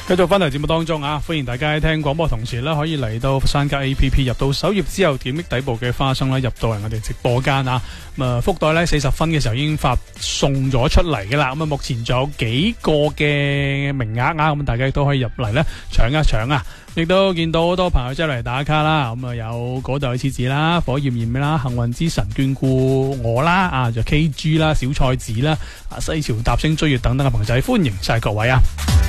繼續翻嚟節目當中啊，歡迎大家喺聽廣播同時咧，可以嚟到佛山家 A.P.P. 入到首頁之後點擊底部嘅花生咧，入到嚟我哋直播間啊。福袋咧40分嘅時候已經發送咗出嚟噶啦。目前仲有幾個嘅名額啊，咁大家亦都可以入嚟咧搶一搶啊。亦都見到好多朋友出嚟打卡啦，有嗰度嘅獅子啦、火焰焰啦、幸運之神眷顧我啦，就 K.G. 啦、小菜子啦、西樵踏星追月等等嘅朋友仔，歡迎晒各位啊！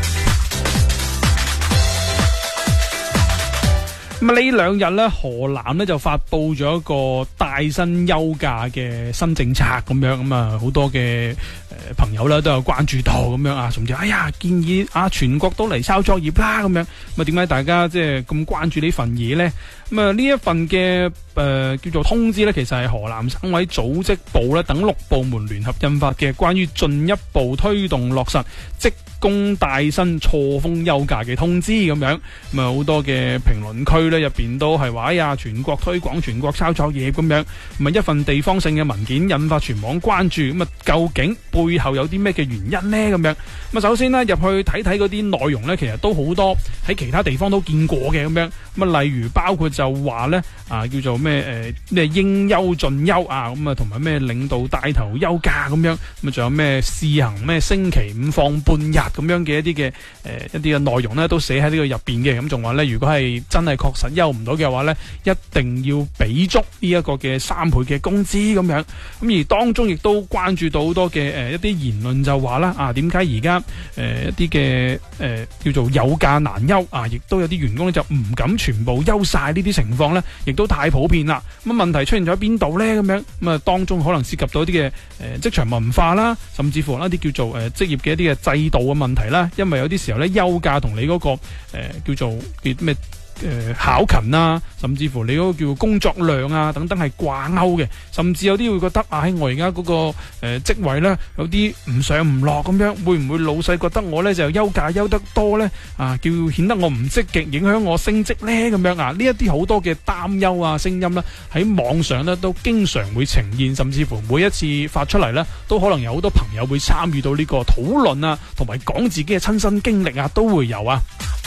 呢兩日咧，河南咧就發布咗一個帶薪休假嘅新政策咁樣，好多嘅朋友咧都有關注到咁樣啊，甚至建議全國都嚟抄作業啦咁樣。點解大家即係咁關注呢份嘢呢？呢一份嘅叫做通知咧，其實係河南省委組織部咧等6部門聯合印發嘅關於進一步推動落實職工帶薪錯峰休假嘅通知咁樣。好多嘅評論區咧入邊都係話全國推廣、全國抄作業咁樣。一份地方性嘅文件引發全網關注。究竟背後有啲咩嘅原因呢？咁樣。首先呢，入去睇睇嗰啲內容呢，其實都好多喺其他地方都見過嘅咁樣。例如包括就話呢叫做咩應休盡休啊，同埋咩領導帶頭休假咁樣。仲有咩試行咩星期5放半日咁樣嘅一啲嘅內容呢，都寫喺呢個入邊嘅。咁仲話呢，如果係真係確實休唔到嘅話呢，一定要俾足呢一個嘅3倍嘅工資咁樣。而當中亦都關注到好多嘅一啲言論，就話啦點解而家一啲嘅叫做有假難休亦都有啲員工呢就唔敢全部休晒，呢啲情況呢亦都太普遍啦。問題出現咗喺邊度呢？咁樣當中可能涉及到一啲嘅職場文化啦，甚至乎一啲叫做職業嘅一啲嘅制度嘅問題啦。因為有啲時候呢，休假同你嗰個叫做咩考勤啊，甚至乎你嗰個叫工作量啊等等係掛鈎嘅，甚至有啲會覺得我而家嗰個職位呢，有啲唔上唔落咁樣，會唔會老細覺得我呢就休假休得多呢？叫顯得我唔積極，影響我升職呢？咁樣呢一啲好多嘅擔憂啊聲音呢，喺網上呢都經常會呈現，甚至乎每一次發出嚟呢，都可能有好多朋友會參與到呢個討論啊，同埋講自己嘅親身經歷都會有啊。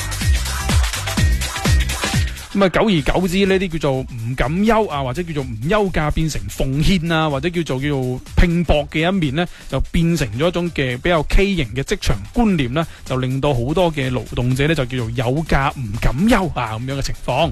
久而久之呢啲叫做唔敢休或者叫做唔休假變成奉獻或者叫做拼搏嘅一面呢，就變成咗一種嘅比較畸形嘅職場觀念呢，就令到好多嘅勞動者呢，就叫做有假唔敢休咁樣嘅情況。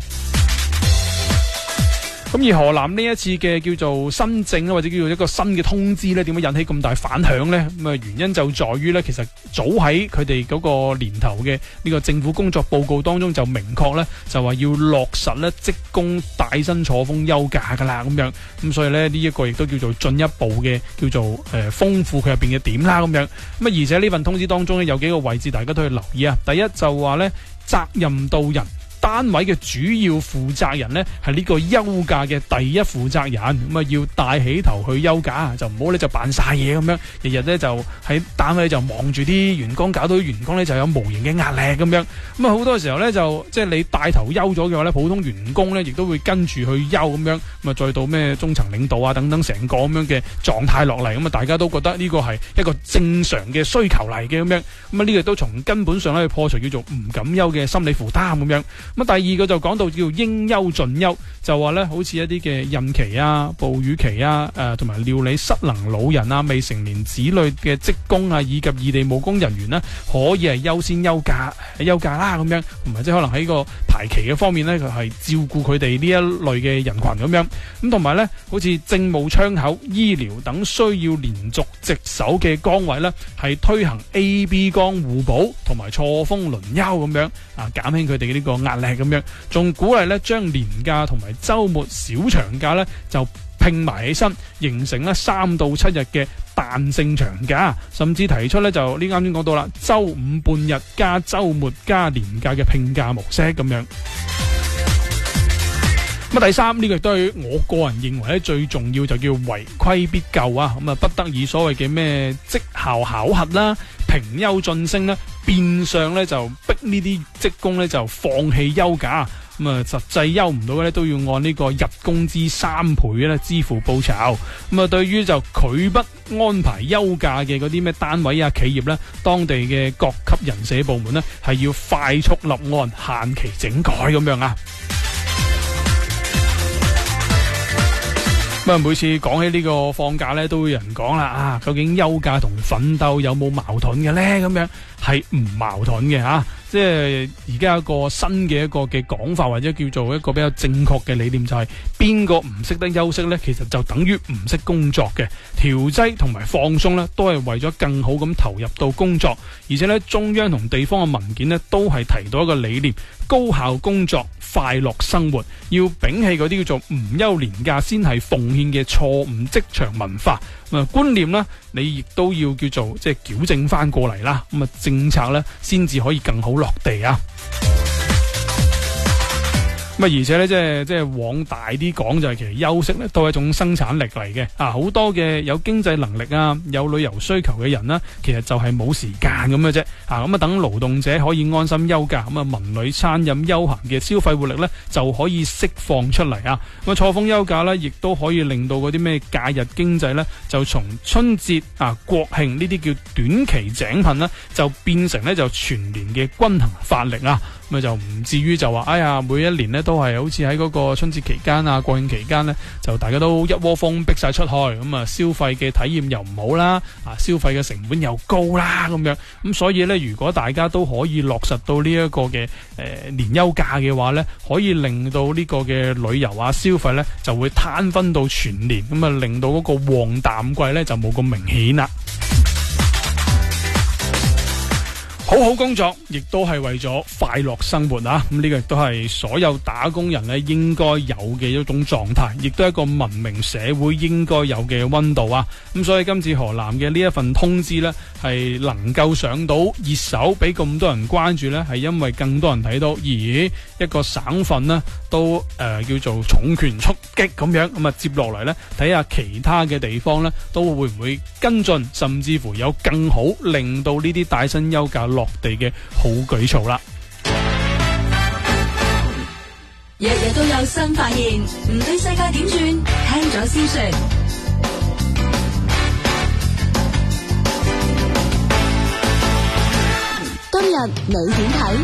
而河南呢一次嘅叫做新政或者叫做一個新嘅通知呢，點解引起咁大反響呢？原因就在於呢，其實早喺佢哋嗰個年頭嘅呢個政府工作報告當中就明確呢，就話要落實呢職工帶薪錯峰休假噶啦咁樣。所以呢一個亦都叫做進一步嘅叫做豐富佢入邊嘅點啦咁樣。而且呢份通知當中呢，有幾個位置大家都要留意啊。第一就話呢，責任到人。單位嘅主要負責人呢，係呢個休假嘅第一負責人，要帶起頭去休假，就唔好就扮晒嘢咁樣，日日呢就喺單位就望住啲員工，搞到啲員工呢就有無形嘅壓力咁樣。好多時候呢，就即係你帶頭休咗嘅話呢，普通員工呢亦都會跟住去休咁樣，再到咩中層領導等等，成個咁樣嘅狀態落嚟，大家都覺得呢個係一個正常嘅需求嚟嘅咁樣。呢個都從根本上咧去破除叫做唔敢休嘅心理負擔咁樣。第二個就講到叫應休盡休，就話咧好似一啲嘅孕期哺乳期同埋料理失能老人未成年子女嘅職工以及異地務工人員呢，可以係優先休假啦咁樣，同埋即係可能喺個排期嘅方面呢，佢係照顧佢哋呢一類嘅人群咁樣。同埋呢，好似政務窗口、醫療等需要連續值守嘅崗位呢，係推行 A、B 崗互補同埋錯峰輪休咁樣減輕佢哋嘅呢個壓力咁樣，仲鼓勵咧將年假同埋週末小長假咧就拼埋起身，形成咧3到7日嘅彈性長假，甚至提出咧就呢啱先講到啦，週5半日加週末加年假嘅拼假模式咁樣。 咁第三呢個亦都係我個人認為咧最重要，就叫違規必究啊！咁啊不得以所謂嘅咩績效考核啦、評優晉升啦，變相咧就逼呢啲職工咧就放棄休假。咁啊，實際休唔到嘅咧，都要按呢個日工資3倍咧支付報酬。咁啊，對於就拒不安排休假嘅嗰啲咩單位啊、企業咧，當地嘅各級人社部門咧，係要快速立案，限期整改咁樣啊。咁啊，每次講起呢個放假咧，都會有人講啦啊，究竟休假同奮鬥有冇矛盾嘅咧？咁樣係唔矛盾嘅吓。即係而家一個新嘅一個嘅講法，或者叫做一個比較正確嘅理念，就係邊個唔識得休息呢？其實就等於唔識工作嘅。調劑同埋放鬆呢，都係為咗更好咁投入到工作。而且呢，中央同地方嘅文件呢，都係提到一個理念：高效工作、快樂生活。要摒棄嗰啲叫做唔休年假先係奉獻嘅錯誤職場文化。觀念呢，你亦都要叫做即係矯正翻過嚟啦。咁啊，政策呢，先至可以更好落地啊。咁而且咧，即係往大啲講，就係其實休息咧都係一種生產力嚟嘅啊！好多嘅有經濟能力啊、有旅遊需求嘅人啦，其實就係冇時間咁嘅啫啊！咁啊，等勞動者可以安心休假，咁啊，文旅餐飲休閒嘅消費活力咧就可以釋放出嚟啊！咁啊，錯峰休假咧，亦都可以令到嗰啲咩假日經濟咧，就從春節啊、國慶呢啲叫短期井噴啦，就變成咧就全年嘅均衡發力啊！咁就唔至於就話，哎呀，每一年咧都係好似喺嗰個春節期間啊、國慶期間咧，就大家都一窩蜂逼晒出去，咁啊消費嘅體驗又唔好啦，啊消費嘅成本又高啦，咁樣，咁所以咧，如果大家都可以落實到呢一個嘅年休假嘅話咧，可以令到呢個嘅旅遊啊消費咧就會攤分到全年，咁啊令到嗰個旺淡季咧就冇咁明顯啦。好好工作，亦都係為咗快樂生活啊！咁呢個亦都係所有打工人咧應該有嘅一種狀態，亦都係一個文明社會應該有嘅溫度啊！咁所以今次河南嘅呢一份通知呢，係能夠上到熱搜，俾咁多人關注呢，係因為更多人睇到，咦，一個省份呢都叫做重拳出擊咁樣，咁啊接落嚟呢，睇下其他嘅地方呢，都會唔會跟進，甚至乎有更好令到呢啲帶薪休假落地嘅好舉措啦！ 日日都有新發現，唔理世界點轉，聽咗先算。今日你點睇？